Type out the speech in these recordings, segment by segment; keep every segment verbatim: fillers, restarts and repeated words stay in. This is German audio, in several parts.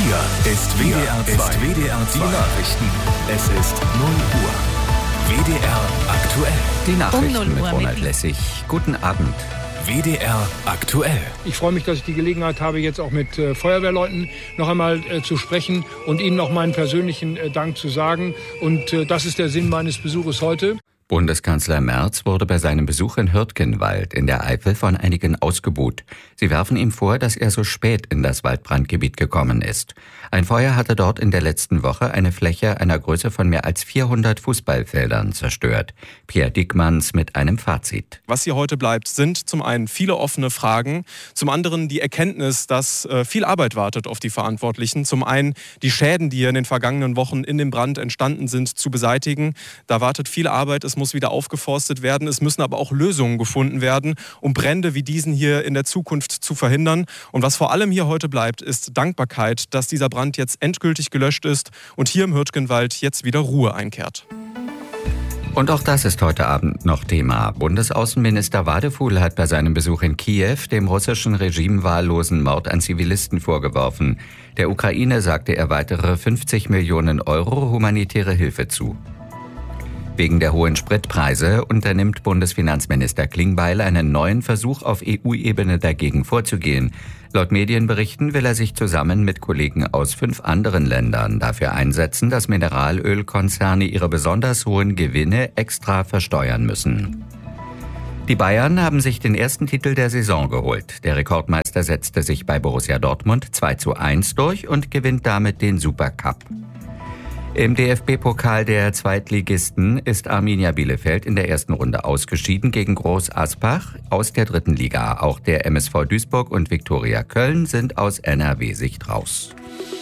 Hier ist W D R zwei. Ist W D R zwei. Die Nachrichten. Es ist null Uhr. W D R aktuell. Die Nachrichten um mit Ronald Lessig. Guten Abend. W D R aktuell. Ich freue mich, dass ich die Gelegenheit habe, jetzt auch mit äh, Feuerwehrleuten noch einmal äh, zu sprechen und ihnen noch meinen persönlichen äh, Dank zu sagen. Und äh, das ist der Sinn meines Besuches heute. Bundeskanzler Merz wurde bei seinem Besuch in Hürtgenwald in der Eifel von einigen ausgebuht. Sie werfen ihm vor, dass er so spät in das Waldbrandgebiet gekommen ist. Ein Feuer hatte dort in der letzten Woche eine Fläche einer Größe von mehr als vierhundert Fußballfeldern zerstört. Pierre Dickmanns mit einem Fazit. Was hier heute bleibt, sind zum einen viele offene Fragen, zum anderen die Erkenntnis, dass äh, viel Arbeit wartet auf die Verantwortlichen. Zum einen die Schäden, die hier in den vergangenen Wochen in dem Brand entstanden sind, zu beseitigen. Da wartet viel Arbeit. Es muss wieder aufgeforstet werden. Es müssen aber auch Lösungen gefunden werden, um Brände wie diesen hier in der Zukunft zu verhindern. Und was vor allem hier heute bleibt, ist Dankbarkeit, dass dieser Brand jetzt endgültig gelöscht ist und hier im Hürtgenwald jetzt wieder Ruhe einkehrt. Und auch das ist heute Abend noch Thema. Bundesaußenminister Wadefuhl hat bei seinem Besuch in Kiew dem russischen Regime wahllosen Mord an Zivilisten vorgeworfen. Der Ukraine sagte er weitere fünfzig Millionen Euro humanitäre Hilfe zu. Wegen der hohen Spritpreise unternimmt Bundesfinanzminister Klingbeil einen neuen Versuch auf E U-Ebene dagegen vorzugehen. Laut Medienberichten will er sich zusammen mit Kollegen aus fünf anderen Ländern dafür einsetzen, dass Mineralölkonzerne ihre besonders hohen Gewinne extra versteuern müssen. Die Bayern haben sich den ersten Titel der Saison geholt. Der Rekordmeister setzte sich bei Borussia Dortmund zwei zu eins durch und gewinnt damit den Supercup. Im D F B-Pokal der Zweitligisten ist Arminia Bielefeld in der ersten Runde ausgeschieden gegen Groß Asbach aus der dritten Liga. Auch der M S V Duisburg und Viktoria Köln sind aus N R W-Sicht raus.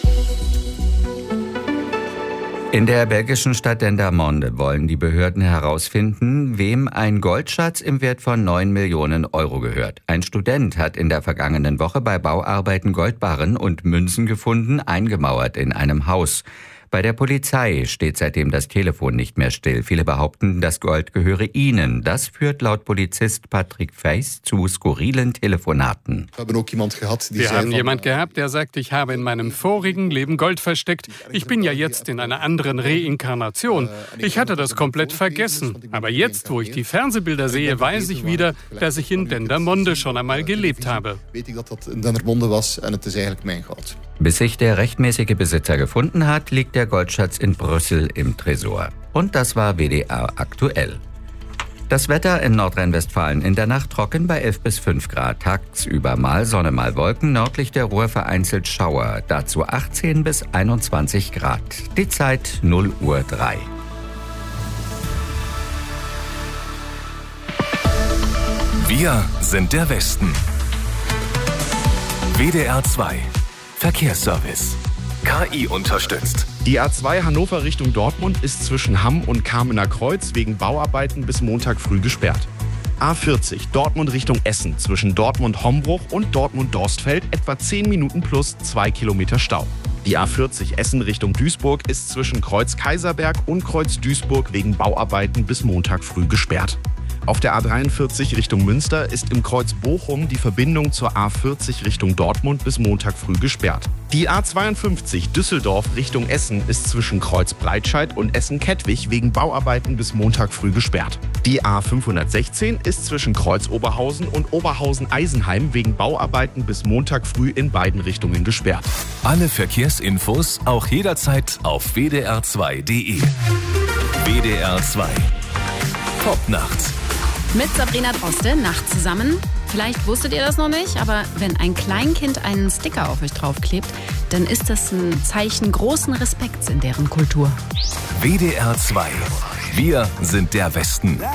In der belgischen Stadt Dendermonde wollen die Behörden herausfinden, wem ein Goldschatz im Wert von neun Millionen Euro gehört. Ein Student hat in der vergangenen Woche bei Bauarbeiten Goldbarren und Münzen gefunden, eingemauert in einem Haus. Bei der Polizei steht seitdem das Telefon nicht mehr still. Viele behaupten, das Gold gehöre ihnen. Das führt laut Polizist Patrick Feist zu skurrilen Telefonaten. Wir haben jemand gehabt, der sagt, ich habe in meinem vorigen Leben Gold versteckt. Ich bin ja jetzt in einer anderen Reinkarnation. Ich hatte das komplett vergessen. Aber jetzt, wo ich die Fernsehbilder sehe, weiß ich wieder, dass ich in Dendermonde schon einmal gelebt habe. Bis sich der rechtmäßige Besitzer gefunden hat, liegt der Goldschatz in Brüssel im Tresor. Und das war W D R aktuell. Das Wetter in Nordrhein-Westfalen in der Nacht trocken bei elf bis fünf Grad. Tagsüber mal Sonne, mal Wolken, nördlich der Ruhr vereinzelt Schauer. Dazu achtzehn bis einundzwanzig Grad. Die Zeit null Uhr drei. Wir sind der Westen. W D R zwei. Verkehrsservice. K I unterstützt. Die A zwei Hannover Richtung Dortmund ist zwischen Hamm und Kamener Kreuz wegen Bauarbeiten bis Montag früh gesperrt. A vierzig Dortmund Richtung Essen zwischen Dortmund-Hombruch und Dortmund-Dorstfeld etwa zehn Minuten plus zwei Kilometer Stau. Die A vierzig Essen Richtung Duisburg ist zwischen Kreuz Kaiserberg und Kreuz Duisburg wegen Bauarbeiten bis Montag früh gesperrt. Auf der A dreiundvierzig Richtung Münster ist im Kreuz Bochum die Verbindung zur A vierzig Richtung Dortmund bis Montag früh gesperrt. Die A zweiundfünfzig Düsseldorf Richtung Essen ist zwischen Kreuz Breitscheid und Essen-Kettwig wegen Bauarbeiten bis Montag früh gesperrt. Die A fünfhundertsechzehn ist zwischen Kreuz Oberhausen und Oberhausen-Eisenheim wegen Bauarbeiten bis Montag früh in beiden Richtungen gesperrt. Alle Verkehrsinfos auch jederzeit auf w d r zwei punkt d e. W D R zwei. Top-Nacht. Mit Sabrina Droste, Nacht zusammen. Vielleicht wusstet ihr das noch nicht, aber wenn ein Kleinkind einen Sticker auf euch draufklebt, dann ist das ein Zeichen großen Respekts in deren Kultur. W D R zwei. Wir sind der Westen.